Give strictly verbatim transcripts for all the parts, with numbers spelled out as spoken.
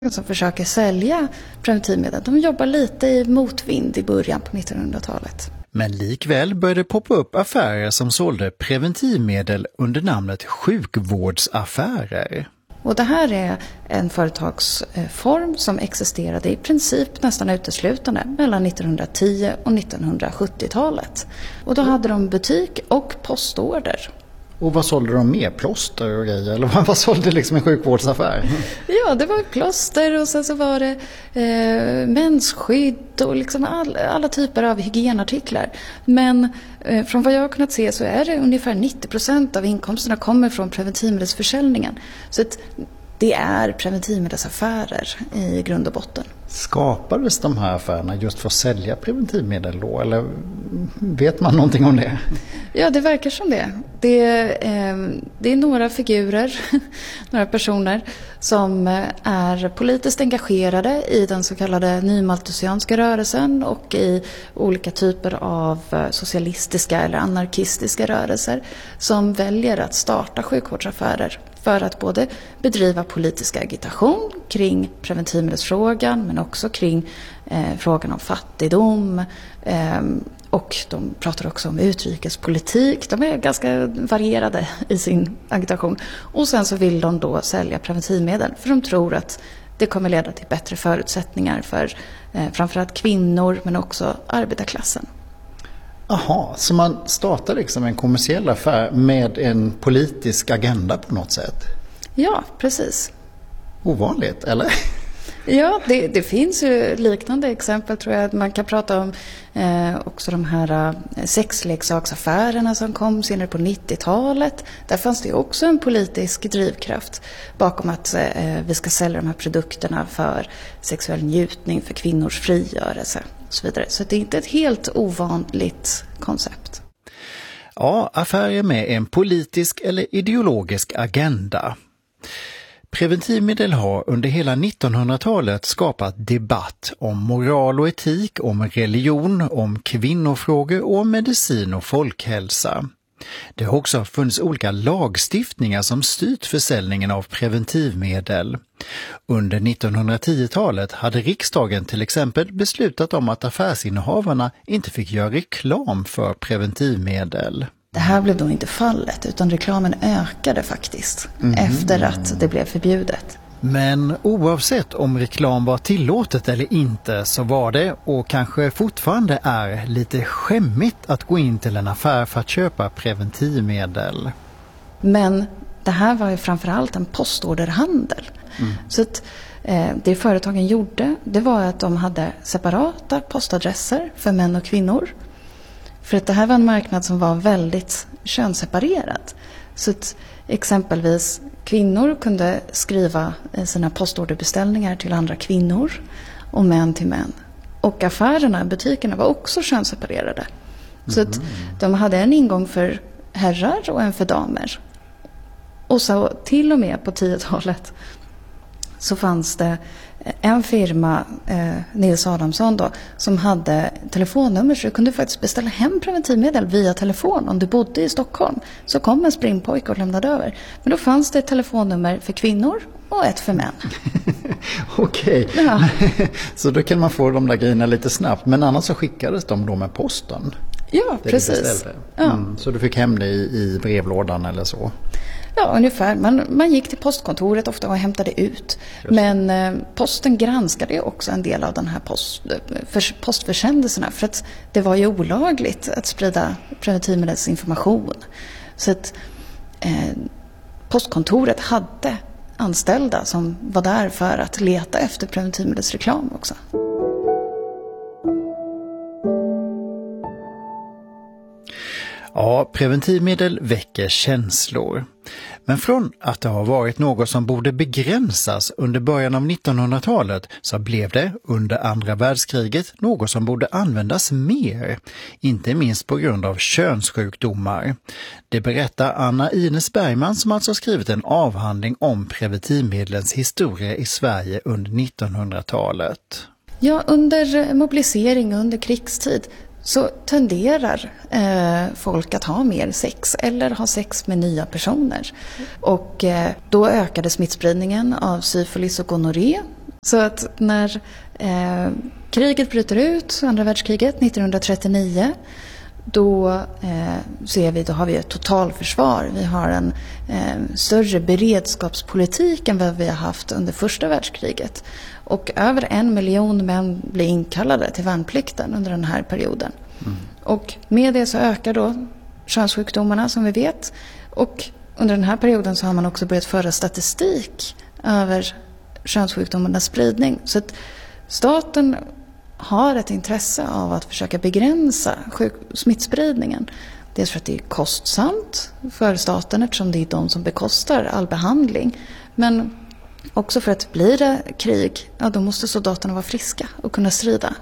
som försöker sälja preventivmedel, de jobbar lite i motvind i början på nittonhundratalet. Men likväl började poppa upp affärer som sålde preventivmedel under namnet sjukvårdsaffärer. Och det här är en företagsform som existerade i princip nästan uteslutande mellan nittonhundratio och nittonhundrasjuttiotalet. Och då hade de butik och postorder. Och vad sålde de med? Plåster och grejer? Eller vad, vad sålde liksom en sjukvårdsaffär? Ja, det var plåster och sen så var det eh, mensskydd och liksom all, alla typer av hygienartiklar. Men eh, från vad jag har kunnat se så är det ungefär nittio procent av inkomsterna kommer från preventivmedelsförsäljningen. Så att det är preventivmedelsaffärer i grund och botten. Skapades de här affärerna just för att sälja preventivmedel då? Eller vet man någonting om det? Ja, det verkar som det. Det är, eh, det är några figurer, några personer som är politiskt engagerade i den så kallade nymalthusianska rörelsen och i olika typer av socialistiska eller anarkistiska rörelser som väljer att starta sjukvårdsaffärer för att både bedriva politisk agitation kring preventivmedelsfrågan men också kring eh, frågan om fattigdom eh, och de pratar också om utrikespolitik. De är ganska varierade i sin agitation. Och sen så vill de då sälja preventivmedel för de tror att det kommer leda till bättre förutsättningar för eh, framförallt kvinnor men också arbetarklassen. Aha, så man startar liksom en kommersiell affär med en politisk agenda på något sätt? Ja, precis. Ovanligt, eller? Ja, det, det finns ju liknande exempel tror jag. Man kan prata om eh, också de här eh, sexleksaksaffärerna som kom senare på nittiotalet. Där fanns det också en politisk drivkraft bakom att eh, vi ska sälja de här produkterna för sexuell njutning, för kvinnors frigörelse och så vidare. Så det är inte ett helt ovanligt koncept. Ja, affärer med en politisk eller ideologisk agenda. Preventivmedel har under hela nittonhundratalet skapat debatt om moral och etik, om religion, om kvinnofrågor och om medicin och folkhälsa. Det har också funnits olika lagstiftningar som styrt försäljningen av preventivmedel. Under nittonhundratiotalet hade riksdagen till exempel beslutat om att affärsinnehavarna inte fick göra reklam för preventivmedel. Det här blev då inte fallet utan reklamen ökade faktiskt mm. efter att det blev förbjudet. Men oavsett om reklam var tillåtet eller inte så var det och kanske fortfarande är lite skämmigt att gå in till en affär för att köpa preventivmedel. Men det här var ju framförallt en postorderhandel. Mm. Så att eh, det företagen gjorde det var att de hade separata postadresser för män och kvinnor. För att det här var en marknad som var väldigt könsseparerad. Så att exempelvis kvinnor kunde skriva sina postorderbeställningar till andra kvinnor och män till män. Och affärerna, butikerna var också könsseparerade. Mm. Så att de hade en ingång för herrar och en för damer. Och så till och med på tiotalet så fanns det en firma, eh, Nils Adamsson då, som hade telefonnummer så du kunde faktiskt beställa hem preventivmedel via telefon om du bodde i Stockholm. Så kom en springpojke och lämnade över. Men då fanns det ett telefonnummer för kvinnor och ett för män. Okej, okay. Ja. Så då kan man få de där grejerna lite snabbt. Men annars så skickades de då med posten? Ja, precis. Ja. Mm, så du fick hem det i, i brevlådan eller så? Ja, ungefär. Man, man gick till postkontoret ofta och hämtade ut. Men eh, posten granskade ju också en del av den här post, för, postförsändelserna. För att det var ju olagligt att sprida preventivmedelsinformation. Så att eh, postkontoret hade anställda som var där för att leta efter preventivmedelsreklam också. Ja, preventivmedel väcker känslor. Men från att det har varit något som borde begränsas under början av nittonhundratalet så blev det under andra världskriget något som borde användas mer. Inte minst på grund av könssjukdomar. Det berättar Anna Ines Bergman som alltså skrivit en avhandling om preventivmedlens historia i Sverige under nittonhundratalet. Ja, under mobilisering under krigstid så tenderar eh, folk att ha mer sex eller ha sex med nya personer. Och eh, då ökade smittspridningen av syfilis och gonorré Så att när eh, kriget bryter ut, andra världskriget nittonhundratrettionio, då eh, ser vi, då har vi ett totalförsvar. Vi har en eh, större beredskapspolitik än vad vi har haft under första världskriget. Och över en miljon män blir inkallade till värnplikten under den här perioden. Mm. Och med det så ökar då könssjukdomarna som vi vet. Och under den här perioden så har man också börjat föra statistik över könssjukdomarnas spridning. Så att staten har ett intresse av att försöka begränsa sjuk- smittspridningen. Dels för att det är kostsamt för staten eftersom det är de som bekostar all behandling. Men också för att blir det krig, ja, då måste soldaterna vara friska och kunna strida.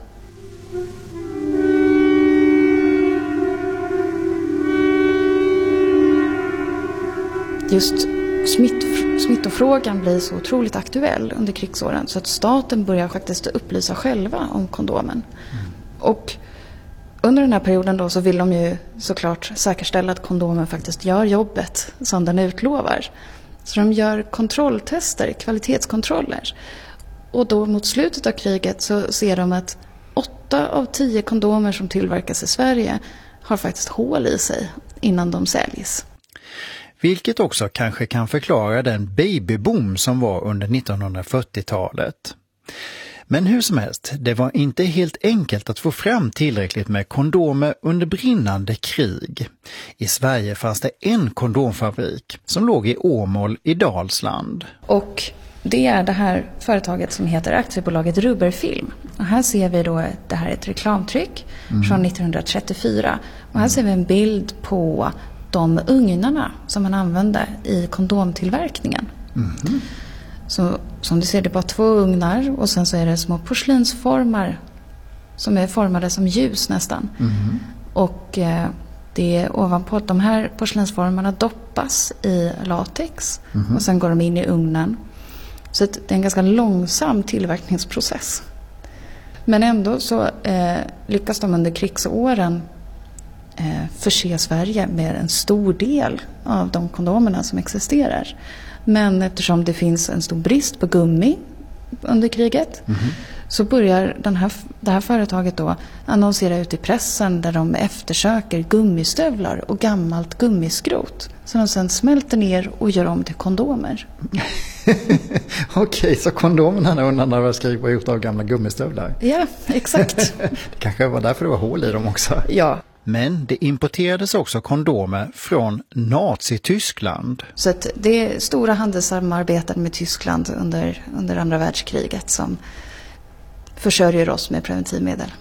Just smitt, smittofrågan blir så otroligt aktuell under krigsåren så att staten börjar faktiskt upplysa själva om kondomen. Mm. Och under den här perioden då så vill de ju såklart säkerställa att kondomen faktiskt gör jobbet som den utlovar. Så de gör kontrolltester, kvalitetskontroller. Och då mot slutet av kriget så ser de att åtta av tio kondomer som tillverkas i Sverige har faktiskt hål i sig innan de säljs. Vilket också kanske kan förklara den babyboom som var under nittonhundrafyrtiotalet. Men hur som helst, det var inte helt enkelt att få fram tillräckligt med kondomer under brinnande krig. I Sverige fanns det en kondomfabrik som låg i Åmål i Dalsland. Och det är det här företaget som heter Aktiebolaget Rubberfilm. Och här ser vi då, det här är ett reklamtryck mm. från nittonhundratrettiofyra. Och här ser vi en bild på de ugnarna som man använde i kondomtillverkningen. Mm. Så som du ser, det är bara två ugnar och sen så är det små porslinsformar som är formade som ljus nästan. Mm. Och eh, det är ovanpå att de här porslinsformarna doppas i latex mm. och sen går de in i ugnen. Så det är en ganska långsam tillverkningsprocess. Men ändå så eh, lyckas de under krigsåren eh, förse Sverige med en stor del av de kondomerna som existerar. Men eftersom det finns en stor brist på gummi under kriget mm. så börjar den här, det här företaget då annonsera ut i pressen där de eftersöker gummistövlar och gammalt gummiskrot. Så de sen smälter ner och gör om till kondomer. Okej, så kondomerna under andra världskriget var gjort av gamla gummistövlar? Ja, exakt. Det kanske var därför det var hål i dem också. Ja. Men det importerades också kondomer från Nazi-Tyskland. Så att det är stora handelssamarbeten med Tyskland under, under andra världskriget som försörjer oss med preventivmedel.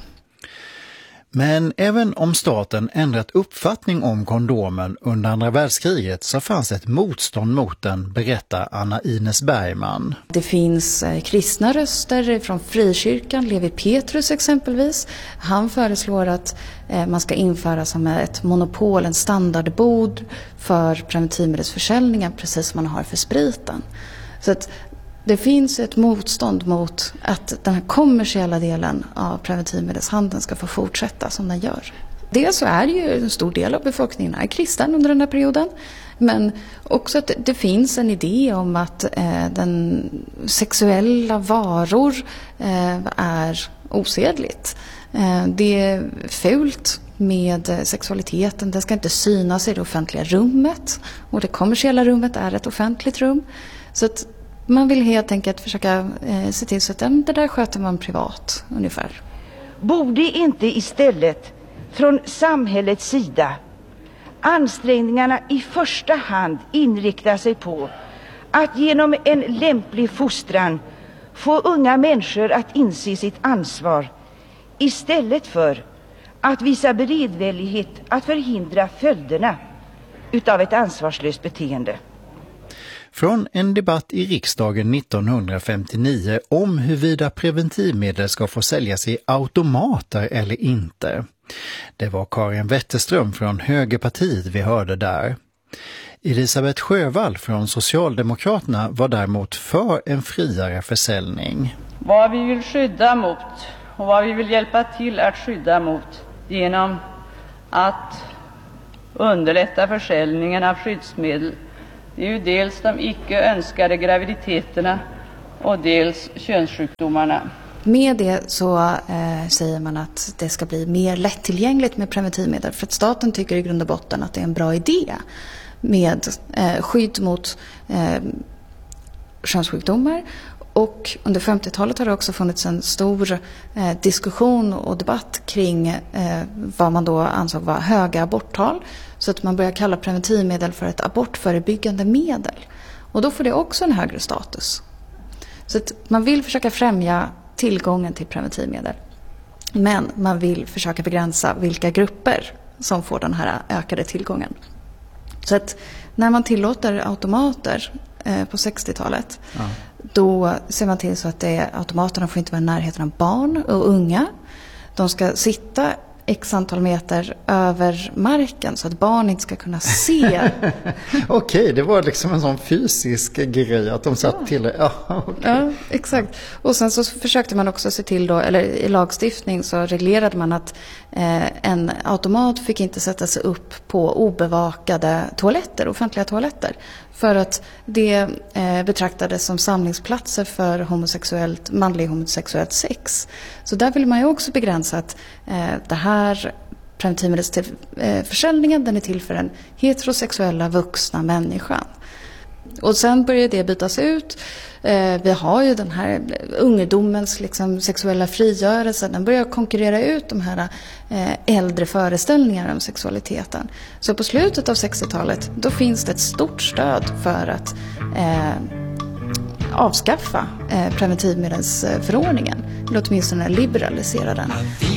Men även om staten ändrat uppfattning om kondomen under andra världskriget så fanns ett motstånd mot den, berättar Anna Ines Bergman. Det finns eh, kristna röster från frikyrkan, Levi Petrus exempelvis. Han föreslår att eh, man ska införa som ett monopol, en standardbod för preventivmedelsförsäljningen, precis som man har för spriten. Så att det finns ett motstånd mot att den här kommersiella delen av preventivmedelshandeln ska få fortsätta som den gör. Dels så är det ju en stor del av befolkningen är kristen under den här perioden. Men också att det finns en idé om att eh, den sexuella varor eh, är osedligt. Eh, det är fult med sexualiteten. Den ska inte synas i det offentliga rummet. Och det kommersiella rummet är ett offentligt rum. Så att man vill helt enkelt försöka eh, se till så att det där sköter man privat ungefär. Borde inte istället från samhällets sida ansträngningarna i första hand inrikta sig på att genom en lämplig fostran få unga människor att inse sitt ansvar istället för att visa beredvillighet att förhindra följderna utav ett ansvarslöst beteende? Från en debatt i riksdagen nittonhundrafemtionio om huruvida preventivmedel ska få säljas i automater eller inte. Det var Karin Wetterström från Högerpartiet vi hörde där. Elisabeth Sjövall från Socialdemokraterna var däremot för en friare försäljning. Vad vi vill skydda mot och vad vi vill hjälpa till att skydda mot genom att underlätta försäljningen av skyddsmedel, det är ju dels de icke önskade graviditeterna och dels könssjukdomarna. Med det så eh, säger man att det ska bli mer lättillgängligt med preventivmedel, för att staten tycker i grund och botten att det är en bra idé med eh, skydd mot eh, könssjukdomar. Och under femtiotalet har det också funnits en stor eh, diskussion och debatt kring eh, vad man då ansåg var höga aborttal. Så att man börjar kalla preventivmedel för ett abortförebyggande medel. Och då får det också en högre status. Så att man vill försöka främja tillgången till preventivmedel. Men man vill försöka begränsa vilka grupper som får den här ökade tillgången. Så att när man tillåter automater eh, på sextiotalet, ja. Då ser man till så att det, automaterna får inte vara i närheten av barn och unga. De ska sitta x antal meter över marken så att barn inte ska kunna se. Okej, det var liksom en sån fysisk grej att de satt ja. till. Ja, okay. Ja, exakt. Och sen så försökte man också se till då, eller i lagstiftning så reglerade man att eh, en automat fick inte sätta sig upp på obevakade toaletter, offentliga toaletter. För att det eh, betraktades som samlingsplatser för homosexuellt, manlig homosexuellt sex. Så där vill man ju också begränsa att eh, det här preventivmedelsförsäljningen, den är till för den heterosexuella vuxna människan. Och sen börjar det bytas ut. Eh, vi har ju den här ungdomens liksom, sexuella frigörelse. Den börjar konkurrera ut de här eh, äldre föreställningarna om sexualiteten. Så på slutet av sextiotalet då finns det ett stort stöd för att eh, avskaffa eh, preventivmedelsförordningen. Eller åtminstone liberalisera den.